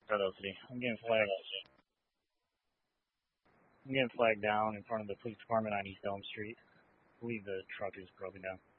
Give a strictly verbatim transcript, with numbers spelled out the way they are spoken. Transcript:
City. I'm getting flagged. I'm getting flagged down in front of the police department on East Elm Street. I believe the truck is broken down.